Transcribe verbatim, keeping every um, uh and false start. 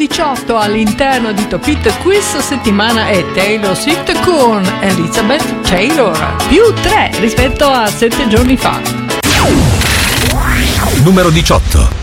diciotto all'interno di Top Hit questa settimana è Taylor Swift con Elizabeth Taylor, più tre rispetto a sette giorni fa. Numero diciotto.